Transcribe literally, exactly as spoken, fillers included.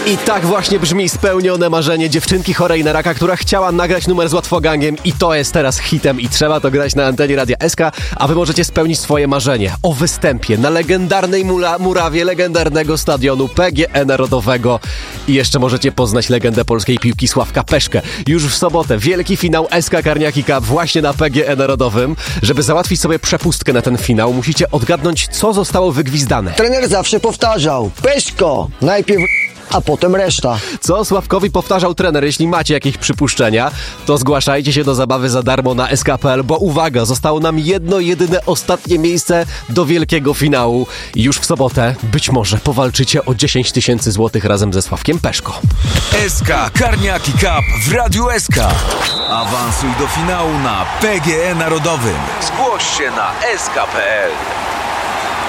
I tak właśnie brzmi spełnione marzenie dziewczynki chorej na raka, która chciała nagrać numer z Łatwogangiem i to jest teraz hitem i trzeba to grać na antenie Radia S K, a wy możecie spełnić swoje marzenie o występie na legendarnej mula- murawie legendarnego stadionu P G E Narodowego i jeszcze możecie poznać legendę polskiej piłki Sławka Peszkę. Już w sobotę wielki finał S K Karniaki Cup właśnie na P G E Narodowym. Żeby załatwić sobie przepustkę na ten finał, musicie odgadnąć, co zostało wygwizdane. Trener zawsze powtarzał: Peszko, najpierw a potem reszta. Co Sławkowi powtarzał trener? Jeśli macie jakieś przypuszczenia, to zgłaszajcie się do zabawy za darmo na S K kropka P L, bo uwaga, zostało nam jedno, jedyne, ostatnie miejsce do wielkiego finału. I już w sobotę być może powalczycie o dziesięć tysięcy złotych razem ze Sławkiem Peszko. S K Karniaki Cup w Radiu S K. Awansuj do finału na P G E Narodowym. Zgłoś się na S K kropka P L.